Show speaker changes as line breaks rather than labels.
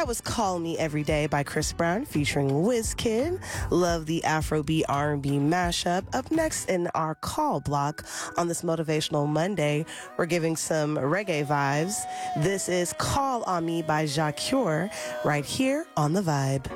That was Call Me Every Day by Chris Brown featuring Wizkid. Love the Afrobeat R&B mashup. Up next in our call block on this Motivational Monday, we're giving some reggae vibes. This is Call on Me by Jacques right here on The Vibe.